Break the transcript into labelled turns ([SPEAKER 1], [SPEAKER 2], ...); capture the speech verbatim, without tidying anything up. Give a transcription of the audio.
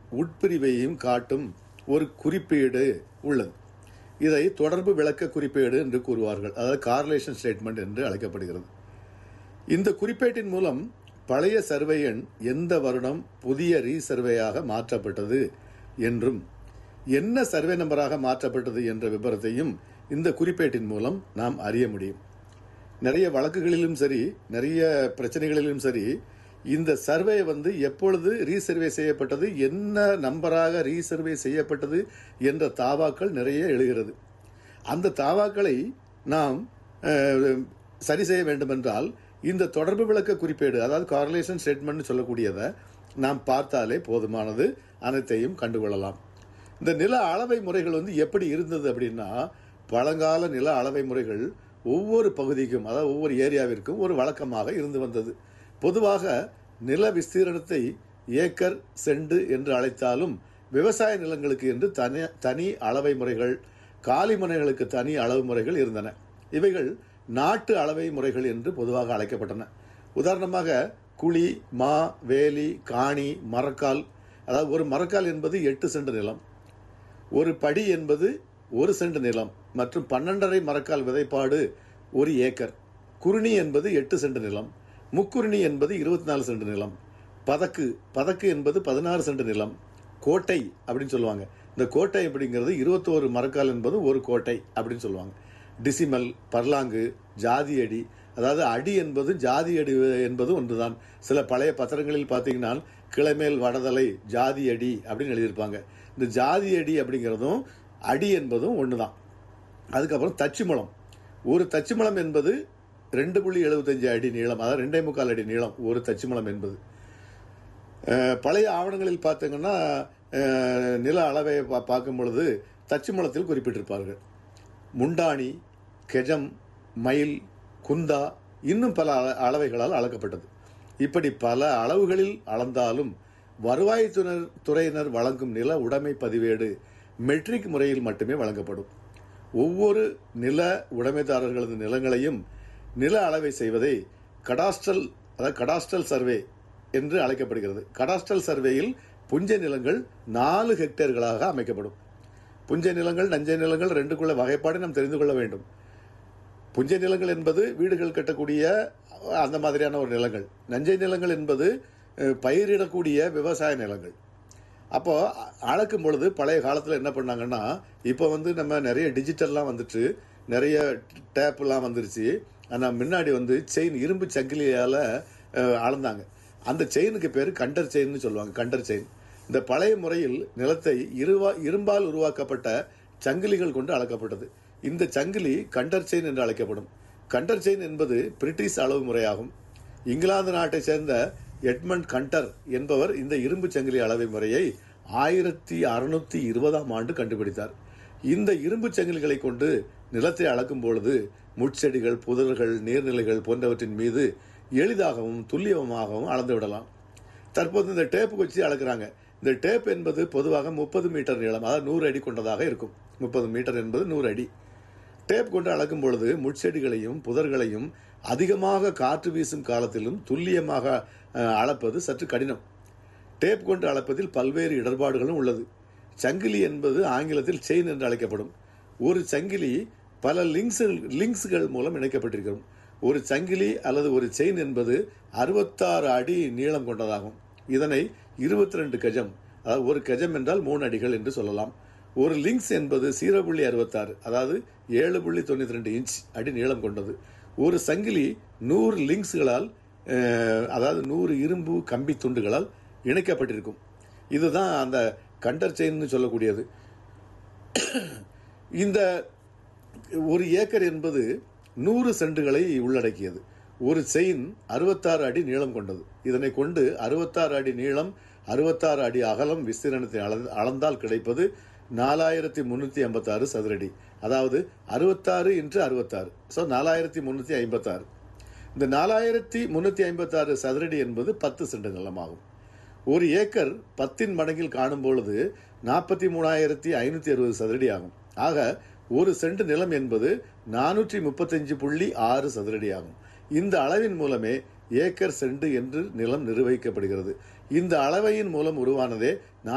[SPEAKER 1] உட்பிரிவையும் காட்டும் ஒரு குறிப்பீடு உள்ளது. இதை தொடர்பு விளக்க குறிப்பீடு என்று கூறுவார்கள். அதாவது கார்லேஷன் ஸ்டேட்மெண்ட் என்று அழைக்கப்படுகிறது. இந்த குறிப்பேட்டின் மூலம் பழைய சர்வே எண் எந்த வருடம் புதிய ரீசர்வேயாக மாற்றப்பட்டது என்றும் என்ன சர்வே நம்பராக மாற்றப்பட்டது என்ற விபரத்தையும் இந்த குறிப்பேட்டின் மூலம் நாம் அறிய முடியும். நிறைய வழக்குகளிலும் சரி, நிறைய பிரச்சனைகளிலும் சரி, இந்த சர்வே வந்து எப்பொழுது ரீசர்வே செய்யப்பட்டது, என்ன நம்பராக ரீசர்வே செய்யப்பட்டது என்ற தாவாக்கள் நிறைய எழுகிறது. அந்த தாவாக்களை நாம் சரி செய்ய வேண்டுமென்றால் இந்த தொடர்பு விளக்க குறிப்பேடு, அதாவது கார்லேஷன் ஸ்டேட்மெண்ட் சொல்லக்கூடியதை நாம் பார்த்தாலே போதுமானது, அனைத்தையும் கண்டுகொள்ளலாம். இந்த நில அளவை முறைகள் வந்து எப்படி இருந்தது அப்படின்னா, பழங்கால நில அளவை முறைகள் ஒவ்வொரு பகுதிக்கும், அதாவது ஒவ்வொரு ஏரியாவிற்கும் ஒரு வழக்கமாக இருந்து வந்தது. பொதுவாக நில விஸ்தீரணத்தை ஏக்கர் செண்டு என்று அழைத்தாலும் விவசாய நிலங்களுக்கு என்று தனி தனி அளவை முறைகள், காலி மனைகளுக்கு தனி அளவு முறைகள் இருந்தன. இவைகள் நாட்டு அளவை முறைகள் என்று பொதுவாக அழைக்கப்பட்டன. உதாரணமாக குழி, மா, வேலி, காணி, மரக்கால், அதாவது ஒரு மரக்கால் என்பது எட்டு சென்ட் நிலம், ஒரு படி என்பது ஒரு சென்ட் நிலம் மற்றும் பன்னெண்டரை மரக்கால் விதைப்பாடு ஒரு ஏக்கர், குருணி என்பது எட்டு சென்ட் நிலம், முக்குருணி என்பது இருபத்தி நாலு சென்ட் நிலம், பதக்கு பதக்கு என்பது பதினாறு சென்ட் நிலம், கோட்டை அப்படின்னு சொல்லுவாங்க. இந்த கோட்டை அப்படிங்கிறது இருபத்தோரு மரக்கால் என்பது ஒரு கோட்டை அப்படின்னு சொல்லுவாங்க. டிசிமல், பர்லாங்கு, ஜாதி அடி, அதாவது அடி என்பது ஜாதி அடி என்பது ஒன்றுதான். சில பழைய பத்திரங்களில் பார்த்தீங்கன்னா கிளைமேல் வடதலை ஜாதி அடி அப்படின்னு எழுதியிருப்பாங்க. இந்த ஜாதி அடி அப்படிங்கிறதும் அடி என்பதும் ஒன்று தான். அதுக்கப்புறம் தச்சுமலம், ஒரு தச்சுமலம் என்பது ரெண்டு புள்ளி எழுபத்தஞ்சு அடி நீளம், அதாவது ரெண்டே முக்கால் அடி நீளம் ஒரு தச்சுமலம் என்பது. பழைய ஆவணங்களில் பார்த்தீங்கன்னா நில அளவை பார்க்கும் பொழுது தச்சுமலத்தில் குறிப்பிட்டிருப்பார்கள். முண்டாணி, கெஜம், மைல், குந்தா, இன்னும் பல அளவைகளால் அளக்கப்பட்டது. இப்படி பல அளவுகளில் அளந்தாலும் வருவாய்த்துறை துறையினர் வழங்கும் நில உடைமை பதிவேடு மெட்ரிக் முறையில் மட்டுமே வழங்கப்படும். ஒவ்வொரு நில உடைமைதாரர்களது நிலங்களையும் நில அளவை செய்வதை கடாஸ்ட்ரல் அதாவது கடாஸ்ட்ரல் சர்வே என்று அழைக்கப்படுகிறது. கடாஸ்ட்ரல் சர்வேயில் புஞ்சை நிலங்கள் நாலு ஹெக்டேர்களாக அமைக்கப்படும். புஞ்சை நிலங்கள், நஞ்சை நிலங்கள் ரெண்டுக்குள்ள வகைப்பாடு நாம் தெரிந்து கொள்ள வேண்டும். புஞ்சை நிலங்கள் என்பது வீடுகள் கட்டக்கூடிய அந்த மாதிரியான ஒரு நிலங்கள். நஞ்சை நிலங்கள் என்பது பயிரிடக்கூடிய விவசாய நிலங்கள். அப்போ அளக்கும் பொழுது பழைய காலத்தில் என்ன பண்ணாங்கன்னா, இப்போ வந்து நம்ம நிறைய டிஜிட்டல்லாம் வந்துட்டு நிறைய டேப்லாம் வந்துருச்சு. ஆனால் முன்னாடி வந்து செயின், இரும்பு சங்கிலியால் அளந்தாங்க. அந்த செயினுக்கு பேர் கண்டர் செயின்னு சொல்லுவாங்க, கண்டர் செயின். இந்த பழைய முறையில் நிலத்தை இருவா இரும்பால் உருவாக்கப்பட்ட சங்கிலிகள் கொண்டு அளக்கப்பட்டது. இந்த சங்கிலி கண்டர் செயின் என்று அழைக்கப்படும். கண்டர் செயின் என்பது பிரிட்டிஷ் அளவு முறையாகும். இங்கிலாந்து நாட்டை சேர்ந்த எட்மண்ட் கண்டர் என்பவர் இந்த இரும்பு சங்கிலி அளவை முறையை ஆயிரத்தி அறுநூத்தி இருபதாம் ஆண்டு கண்டுபிடித்தார். இந்த இரும்பு சங்கிலிகளை கொண்டு நிலத்தை அளக்கும் பொழுது முட்செடிகள், புதர்கள், நீர்நிலைகள் போன்றவற்றின் மீது எளிதாகவும் துல்லியமாகவும் அளந்து விடலாம். தற்போது இந்த டேப் வச்சு அளக்குறாங்க. இந்த டேப் என்பது பொதுவாக முப்பது மீட்டர் நீளம், அதாவது நூறு அடி கொண்டதாக இருக்கும். முப்பது மீட்டர் என்பது நூறு அடி. டேப் கொண்டு அளக்கும் பொழுது முட்செடிகளையும் புதர்களையும் அதிகமாக காற்று வீசும் காலத்திலும் துல்லியமாக அளப்பது சற்று கடினம். டேப் கொண்டு அளப்பதில் பல்வேறு இடர்பாடுகளும் உள்ளது. சங்கிலி என்பது ஆங்கிலத்தில் செயின் என்று அழைக்கப்படும். ஒரு சங்கிலி பல லிங்க்ஸ் லிங்க்ஸ்கள் மூலம் இணைக்கப்பட்டிருக்கும். ஒரு சங்கிலி அல்லது ஒரு செயின் என்பது அறுபத்தாறு அடி நீளம் கொண்டதாகும். இதனை இருபத்தி ரெண்டு கஜம், அதாவது ஒரு கஜம் என்றால் மூணு அடிகள் என்று சொல்லலாம். ஒரு லிங்க்ஸ் என்பது ஜீரோ புள்ளி அறுபத்தாறு, அதாவது ஏழு புள்ளி தொண்ணூத்தி ரெண்டு இன்ச் அடி நீளம் கொண்டது. ஒரு சங்கிலி நூறு லிங்க்ஸ்களால், அதாவது நூறு இரும்பு கம்பி துண்டுகளால் இணைக்கப்பட்டிருக்கும். இதுதான் அந்த கண்டர் செயின் சொல்லக்கூடியது. இந்த ஒரு ஏக்கர் என்பது நூறு சென்டுகளை உள்ளடக்கியது. ஒரு செயின் அறுபத்தாறு அடி நீளம் கொண்டது. இதனை கொண்டு அறுபத்தாறு அடி நீளம், அறுபத்தாறு அடி அகலம் விஸ்தீரணத்தை அளந்தால் கிடைப்பது நாலாயிரத்தி முன்னூத்தி ஐம்பத்தி ஆறு சதுரடி. அதாவது அறுபத்தாறு இன்று அறுபத்தாறு, ஸோ நாலாயிரத்தி முன்னூத்தி ஐம்பத்தி ஆறு. இந்த நாலாயிரத்தி முன்னூத்தி ஐம்பத்தி ஆறு சதுரடி என்பது பத்து சென்ட் நிலமாகும். ஒரு ஏக்கர் பத்தின் மடங்கில் காணும் பொழுது நாற்பத்தி மூணாயிரத்தி ஐநூத்தி அறுபது சதுரடி ஆகும். ஆக ஒரு சென்ட் நிலம் என்பது நானூற்றி முப்பத்தஞ்சு புள்ளி ஆறு சதுரடி ஆகும். இந்த அளவின் மூலமே ஏக்கர் சென்ட் என்று நிலம் நிர்வகிக்கப்படுகிறது. இந்த அளவையின் மூலம் உருவானதே